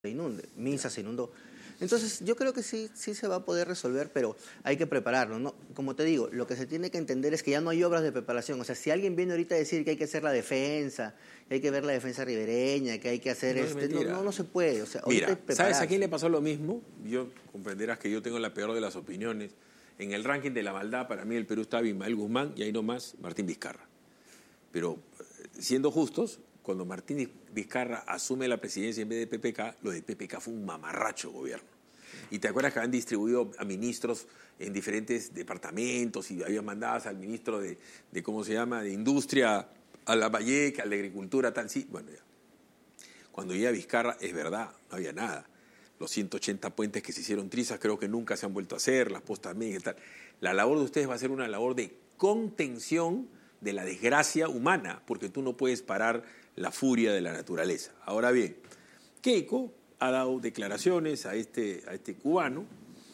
inunde. Minsa se inundó. Entonces, yo creo que sí se va a poder resolver, pero hay que prepararlo, ¿no? Como te digo, lo que se tiene que entender es que ya no hay obras de preparación. O sea, si alguien viene ahorita a decir que hay que hacer la defensa, que hay que ver la defensa ribereña, que hay que hacer no se puede. O sea, mira, ¿sabes a quién le pasó lo mismo? Yo comprenderás que yo tengo la peor de las opiniones. En el ranking de la maldad, para mí el Perú está Abimael Guzmán y ahí nomás Martín Vizcarra. Pero, siendo justos, cuando Martín Vizcarra asume la presidencia en vez de PPK, lo de PPK fue un mamarracho gobierno. Y te acuerdas que han distribuido a ministros en diferentes departamentos y habían mandado al ministro de ¿cómo se llama?, de Industria, a la Valleca, a la Agricultura, tal, sí. Bueno, ya. Cuando llega Vizcarra, es verdad, no había nada. Los 180 puentes que se hicieron trizas creo que nunca se han vuelto a hacer, las postas médicas y tal. La labor de ustedes va a ser una labor de contención de la desgracia humana, porque tú no puedes parar la furia de la naturaleza. Ahora bien, Keiko ha dado declaraciones a este cubano,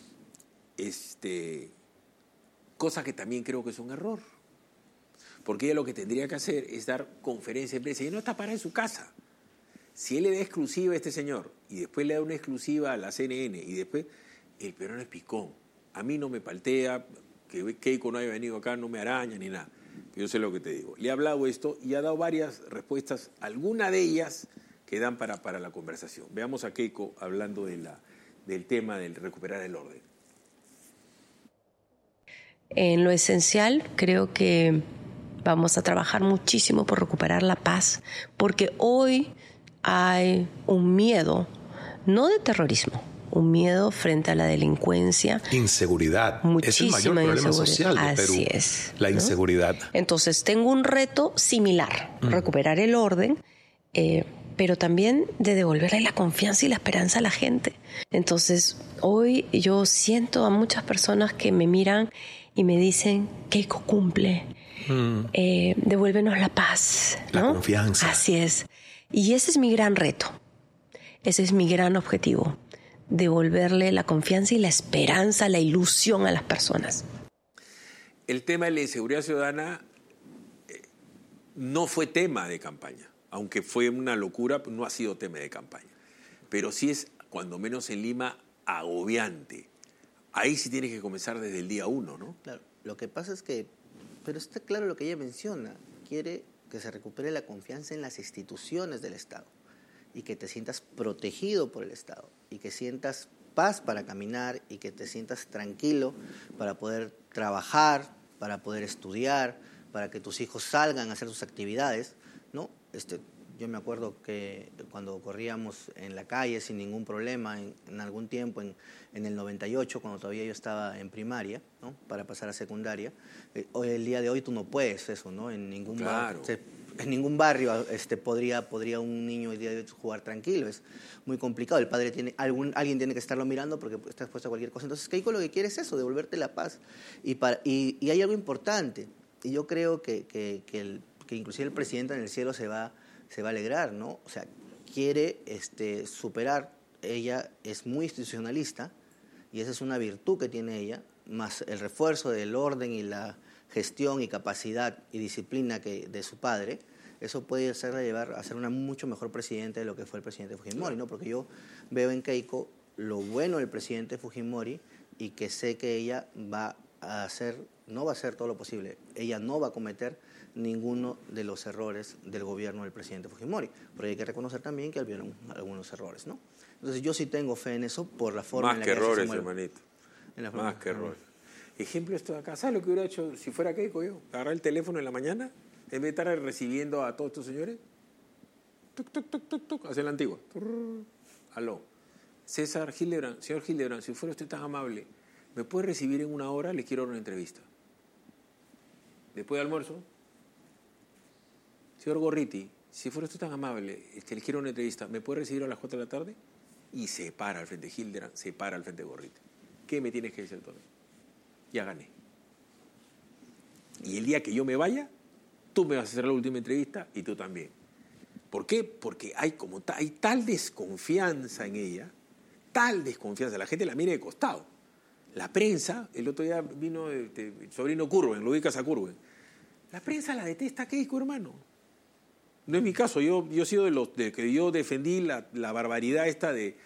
cosa que también creo que es un error, porque ella lo que tendría que hacer es dar conferencia de prensa, y no está parada en su casa. Si él le da exclusiva a este señor, y después le da una exclusiva a la CNN, y después, el peruano es picón. A mí no me paltea, que Keiko no haya venido acá, no me araña ni nada. Yo sé lo que te digo. Le he hablado esto y ha dado varias respuestas, alguna de ellas que dan para la conversación. Veamos a Keiko hablando del tema del recuperar el orden. En lo esencial, creo que vamos a trabajar muchísimo por recuperar la paz, porque hoy hay un miedo, no de terrorismo, un miedo frente a la delincuencia. Inseguridad. Muchísima es el mayor problema social de Perú. Así es. La inseguridad. Entonces, tengo un reto similar, recuperar el orden, pero también de devolverle la confianza y la esperanza a la gente. Entonces, hoy yo siento a muchas personas que me miran y me dicen, Keiko cumple, devuélvenos la paz, ¿no? La confianza. Así es. Y ese es mi gran reto, ese es mi gran objetivo, devolverle la confianza y la esperanza, la ilusión a las personas. El tema de la inseguridad ciudadana no fue tema de campaña, aunque fue una locura, no ha sido tema de campaña. Pero sí es, cuando menos en Lima, agobiante. Ahí sí tienes que comenzar desde el día 1, ¿no? Claro, lo que pasa es que, pero está claro lo que ella menciona, quiere que se recupere la confianza en las instituciones del Estado y que te sientas protegido por el Estado y que sientas paz para caminar y que te sientas tranquilo para poder trabajar, para poder estudiar, para que tus hijos salgan a hacer sus actividades, ¿no? Yo me acuerdo que cuando corríamos en la calle sin ningún problema, en algún tiempo, en el 98, cuando todavía yo estaba en primaria, ¿no?, para pasar a secundaria, el día de hoy tú no puedes eso, ¿no? En ningún barrio podría un niño el día de hoy jugar tranquilo, es muy complicado. El padre alguien tiene que estarlo mirando porque está expuesto a cualquier cosa. Entonces, Keiko lo que quiere es eso, devolverte la paz. Y hay algo importante, y yo creo que inclusive el presidente en el cielo se va a alegrar, ¿no? O sea, quiere superar. Ella es muy institucionalista y esa es una virtud que tiene ella, más el refuerzo del orden y la gestión y capacidad y disciplina de su padre. Eso puede hacerla llevar a ser una mucho mejor presidenta de lo que fue el presidente Fujimori, ¿no? Porque yo veo en Keiko lo bueno del presidente Fujimori y que sé que ella no va a hacer todo lo posible. Ella no va a cometer ninguno de los errores del gobierno del presidente Fujimori, pero hay que reconocer también que hubieron algunos errores, ¿no? Entonces yo sí tengo fe en eso por la forma en la que errores, hermanito. Más que errores. Ejemplo, esto de acá, ¿sabes lo que hubiera hecho si fuera Keiko yo? Agarrar el teléfono en la mañana, en vez de estar recibiendo a todos estos señores, tuc, tuc, tuc, tuc, tuc, hacia la antigua. Aló. César Hildebrand, señor Hildebrand, si fuera usted tan amable, ¿me puede recibir en 1 hora? Le quiero dar una entrevista. Después de almuerzo, señor Gorriti, si fuera usted tan amable, le quiero una entrevista, ¿me puede recibir a las 4 de la tarde? Y se para al frente de Hildebrand, se para al frente de Gorriti. ¿Qué me tienes que decir todo? Ya gané. Y el día que yo me vaya, tú me vas a hacer la última entrevista y tú también. ¿Por qué? Porque hay tal desconfianza en ella, tal desconfianza, la gente la mira de costado. La prensa, el otro día vino el sobrino Curwen, lo ubicas a Curwen. La prensa la detesta a Keiko, hermano. No es mi caso. Yo he sido de los que yo defendí la barbaridad esta de